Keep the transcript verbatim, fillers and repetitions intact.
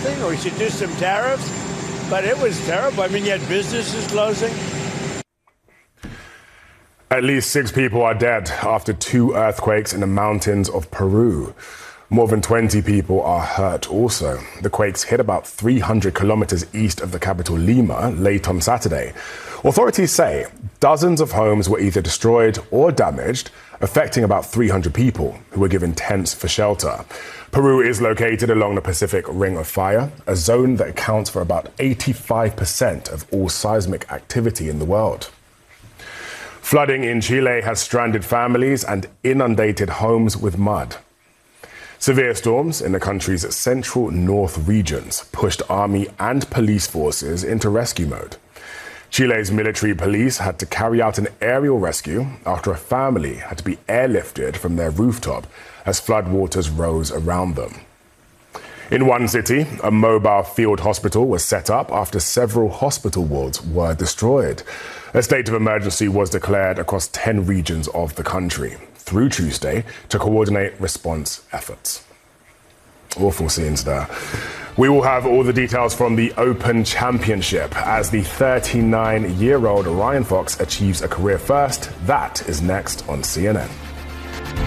something, or we should do some tariffs. But it was terrible. I mean, you had businesses closing. At least six people are dead after two earthquakes in the mountains of Peru. More than twenty people are hurt also. The quakes hit about three hundred kilometers east of the capital Lima late on Saturday. Authorities say dozens of homes were either destroyed or damaged, affecting about three hundred people who were given tents for shelter. Peru is located along the Pacific Ring of Fire, a zone that accounts for about eighty-five percent of all seismic activity in the world. Flooding in Chile has stranded families and inundated homes with mud. Severe storms in the country's central north regions pushed army and police forces into rescue mode. Chile's military police had to carry out an aerial rescue after a family had to be airlifted from their rooftop as floodwaters rose around them. In one city, a mobile field hospital was set up after several hospital wards were destroyed. A state of emergency was declared across ten regions of the country through Tuesday to coordinate response efforts. Awful scenes there. We will have all the details from the Open Championship as the thirty-nine-year-old Ryan Fox achieves a career first. That is next on C N N.